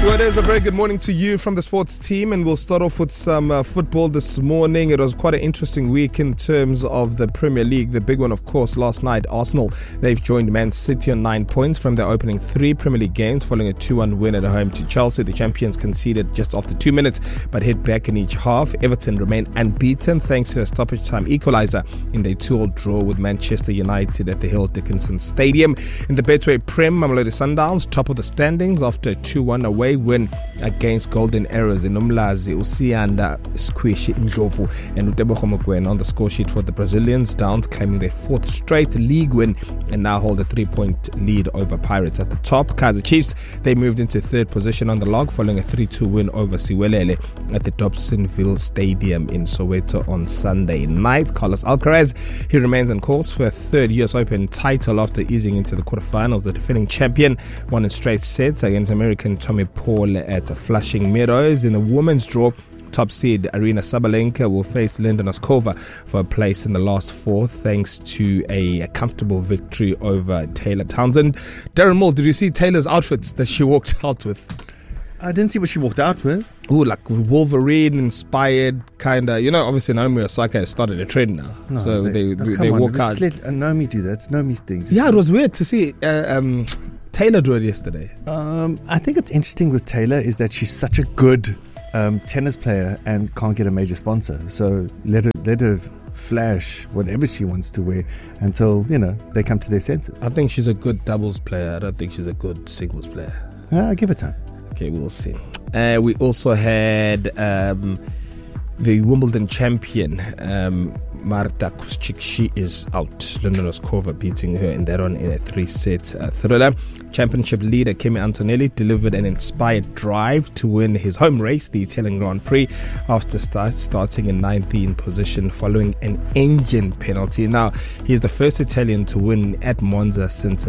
Well, it is a very good morning to you from the sports team, and we'll start off with some football this morning. It was quite an interesting week in terms of the Premier League. The big one, of course, last night, Arsenal. They've joined Man City on 9 points from their opening 3 Premier League games following a 2-1 win at home to Chelsea. The champions conceded just after 2 minutes but hit back in each half. Everton remain unbeaten thanks to a stoppage time equaliser in their 2-2 draw with Manchester United at the Hill Dickinson Stadium. In the Betway Prem, Mamelodi Sundowns top of the standings after a 2-1 away win against Golden Arrows in Umlazi. Usianda Squish Ndlovu and Utebogo Mokoena on the score sheet for the Brazilians, Downs claiming their 4th straight league win and now hold a 3-point lead over Pirates at the top. Kaizer Chiefs, they moved into 3rd position on the log following a 3-2 win over Siwelele at the Dobsonville Stadium in Soweto on Sunday night. Carlos Alcaraz, he remains on course for a 3rd US Open title after easing into the quarterfinals. The defending champion won in straight sets against American Tommy Paul at Flushing Meadows. In the women's draw, top seed Aryna Sabalenka will face Linda Noskova for a place in the last 4 thanks to a comfortable victory over Taylor Townsend. Darren Moore, did you see Taylor's outfits that she walked out with? I didn't see what she walked out with. Ooh, like Wolverine inspired, kind of. You know, obviously Naomi Osaka has started a trend now. No, so they walk out. Let Naomi do that. It's Naomi's thing. Yeah, it was weird to see Taylor do it yesterday. I think it's interesting with Taylor is that she's such a good tennis player and can't get a major sponsor. So let her flash whatever she wants to wear until, they come to their senses. I think she's a good doubles player. I don't think she's a good singles player. I'll give it time. Okay, we'll see. We also had the Wimbledon champion, Marta Kuschik. She is out. Linda Noskova beating her in that one in a 3-set thriller. Championship leader Kimi Antonelli delivered an inspired drive to win his home race, the Italian Grand Prix, after starting in 19th position following an engine penalty. Now, he's the first Italian to win at Monza since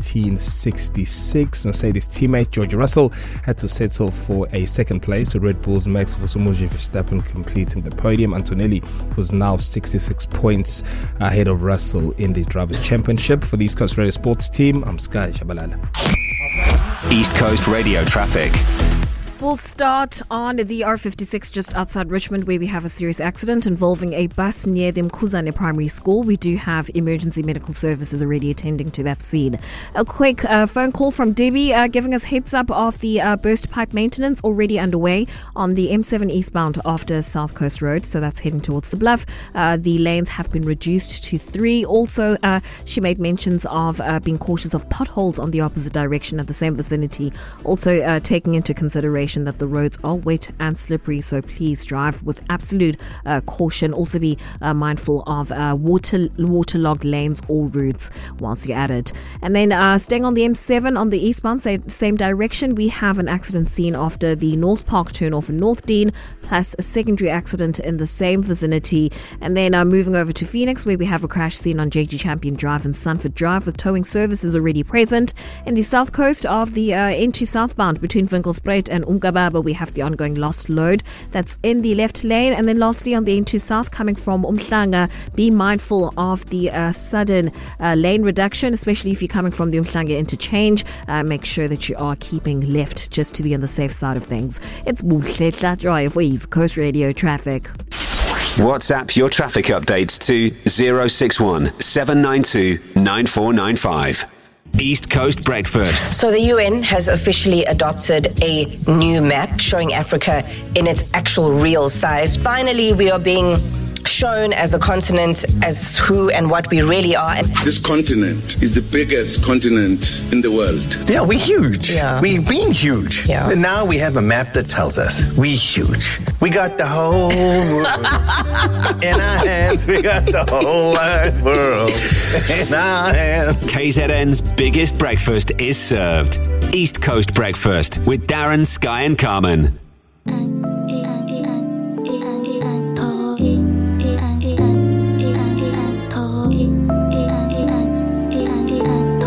1966. Mercedes teammate George Russell had to settle for a 2nd place, with Red Bull's Max Verstappen completing the podium. Antonelli was now 66 points ahead of Russell in the Drivers' Championship. For the East Coast Radio Sports team, I'm Sky Shabalala. East Coast Radio traffic. We'll start on the R56 just outside Richmond, where we have a serious accident involving a bus near the Mkhuzane Primary School. We do have emergency medical services already attending to that scene. A quick phone call from Debbie giving us heads up of the burst pipe maintenance already underway on the M7 eastbound after South Coast Road. So that's heading towards the Bluff. The lanes have been reduced to 3. Also, she made mentions of being cautious of potholes on the opposite direction at the same vicinity. Also taking into consideration that the roads are wet and slippery, so please drive with absolute caution. Also be mindful of waterlogged lanes or routes whilst you're at it. And then staying on the M7 on the eastbound same direction, we have an accident scene after the North Park turnoff in North Dean, plus a secondary accident in the same vicinity. And then moving over to Phoenix, where we have a crash scene on JG Champion Drive and Sunford Drive, with towing services already present. In the south coast of the N2 southbound between Winkelspruit and Umgababa, we have the ongoing lost load that's in the left lane. And then lastly, on the N2 south coming from Umhlanga, be mindful of the sudden lane reduction, especially if you're coming from the Umhlanga interchange. Make sure that you are keeping left just to be on the safe side of things. It's Buhle Drive for East Coast Radio Traffic. WhatsApp your traffic updates to 061 792 9495. East Coast Breakfast. So the UN has officially adopted a new map showing Africa in its actual real size. Finally, we are being shown as a continent as who and what we really are. This continent is the biggest continent in the world. Yeah, we're huge. Yeah. We've been huge. Yeah. And now we have a map that tells us we're huge. We got the whole world in our hands. We got the whole wide world in our hands. KZN's biggest breakfast is served. East Coast Breakfast with Darren, Sky and Carmen.